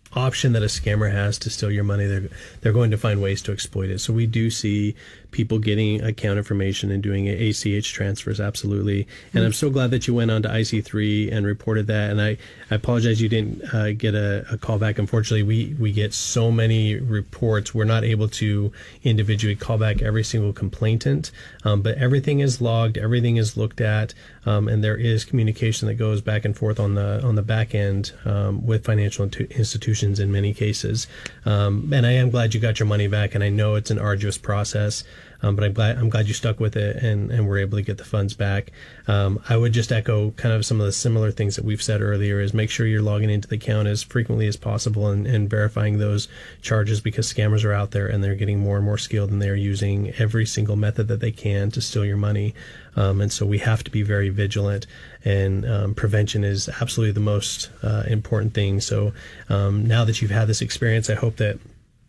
option that a scammer has to steal your money, they're going to find ways to exploit it. So we do see people getting account information and doing ACH transfers, absolutely. And I'm so glad that you went on to IC3 and reported that. And I apologize you didn't get a call back. Unfortunately, we get so many reports. We're not able to individually call back every single complainant, but everything is logged, everything is looked at, and there is communication that goes back and forth on the back end with financial institutions in many cases. And I am glad you got your money back, and I know it's an arduous process. But I'm glad you stuck with it and were able to get the funds back. I would just echo kind of some of the similar things that we've said earlier is make sure you're logging into the account as frequently as possible and verifying those charges, because scammers are out there and they're getting more and more skilled and they're using every single method that they can to steal your money. And so we have to be very vigilant, and prevention is absolutely the most important thing. So now that you've had this experience, I hope that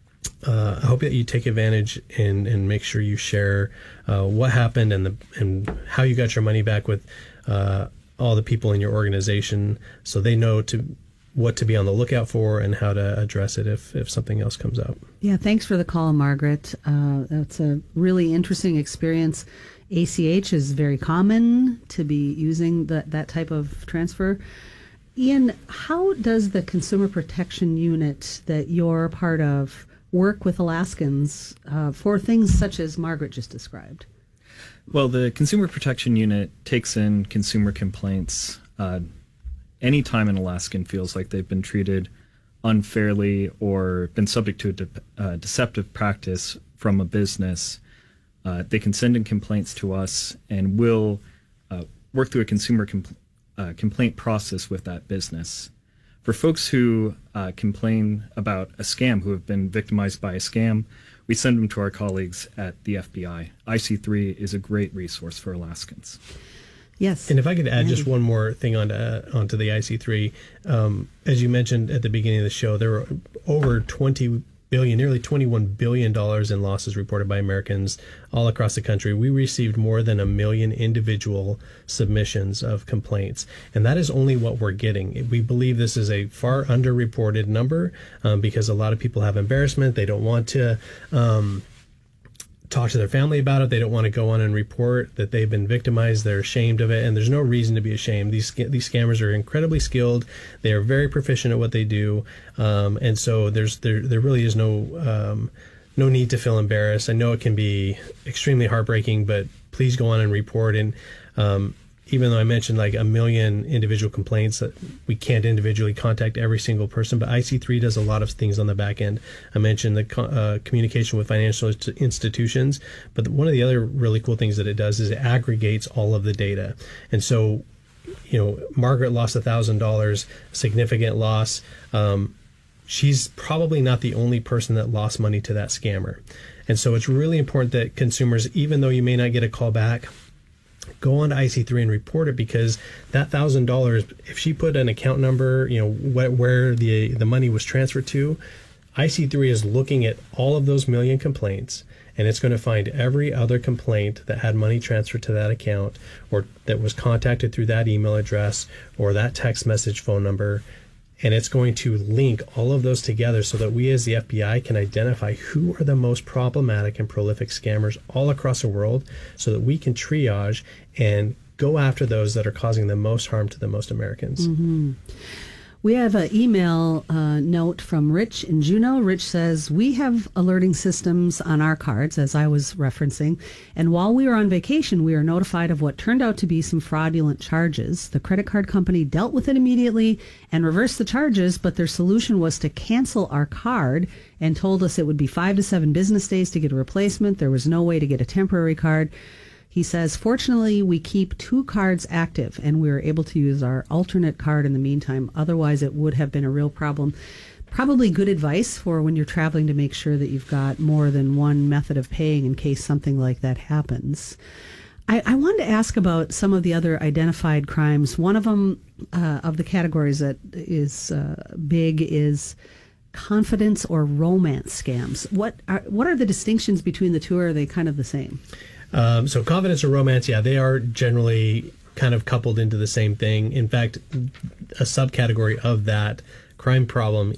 you take advantage and make sure you share what happened and how you got your money back with all the people in your organization, so they know what to be on the lookout for and how to address it if something else comes up. Yeah, thanks for the call, Margaret. That's a really interesting experience. ACH is very common to be using that type of transfer. Ian, how does the Consumer Protection Unit that you're part of work with Alaskans for things such as Margaret just described? Well, the Consumer Protection Unit takes in consumer complaints anytime an Alaskan feels like they've been treated unfairly or been subject to a deceptive practice from a business. They can send in complaints to us, and we'll work through a consumer complaint process with that business. For folks who complain about a scam, who have been victimized by a scam, we send them to our colleagues at the FBI. IC3 is a great resource for Alaskans. Yes. And if I could add just one more thing onto the IC3, as you mentioned at the beginning of the show, there were over 20 billion, nearly $21 billion in losses reported by Americans all across the country. We received more than 1 million individual submissions of complaints, and that is only what we're getting. We believe this is a far underreported number because a lot of people have embarrassment. They don't want to talk to their family about it. They don't want to go on and report that they've been victimized. They're ashamed of it, and there's no reason to be ashamed. These scammers are incredibly skilled. They are very proficient at what they do, and so there really is no need to feel embarrassed. I know it can be extremely heartbreaking, but please go on and report. And even though I mentioned like 1 million individual complaints, that we can't individually contact every single person, but IC3 does a lot of things on the back end. I mentioned the communication with financial institutions, but one of the other really cool things that it does is it aggregates all of the data. And so, Margaret lost $1,000, significant loss. She's probably not the only person that lost money to that scammer. And so it's really important that consumers, even though you may not get a call back, go on to IC3 and report it, because that $1,000, if she put an account number, where the money was transferred to, IC3 is looking at all of those million complaints, and it's going to find every other complaint that had money transferred to that account, or that was contacted through that email address or that text message phone number. And it's going to link all of those together so that we as the FBI can identify who are the most problematic and prolific scammers all across the world, so that we can triage and go after those that are causing the most harm to the most Americans. Mm-hmm. We have an email note from Rich in Juneau. Rich says, we have alerting systems on our cards, as I was referencing, and while we were on vacation, we were notified of what turned out to be some fraudulent charges. The credit card company dealt with it immediately and reversed the charges, but their solution was to cancel our card and told us it would be 5 to 7 business days to get a replacement. There was no way to get a temporary card. He says, fortunately, we keep 2 cards active, and we were able to use our alternate card in the meantime. Otherwise, it would have been a real problem. Probably good advice for when you're traveling, to make sure that you've got more than one method of paying in case something like that happens. I wanted to ask about some of the other identified crimes. One of them, of the categories that is big, is confidence or romance scams. What are the distinctions between the two, or are they kind of the same? So confidence or romance, they are generally kind of coupled into the same thing. In fact, a subcategory of that crime problem